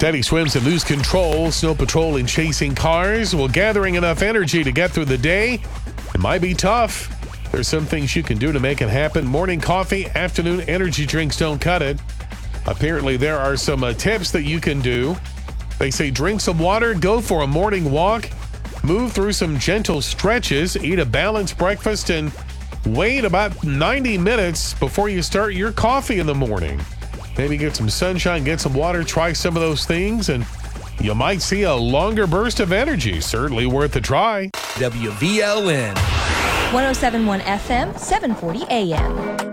Steady swims and lose control. Snow patrolling, chasing cars. Well, gathering enough energy to get through the day, it might be tough. There's some things you can do to make it happen. Morning coffee, afternoon energy drinks don't cut it. Apparently, there are some tips that you can do. They say drink some water, go for a morning walk, move through some gentle stretches, eat a balanced breakfast, and wait about 90 minutes before you start your coffee in the morning. Maybe get some sunshine, get some water, try some of those things, and you might see a longer burst of energy. Certainly worth a try. WVLN 107.1 FM, 740 AM.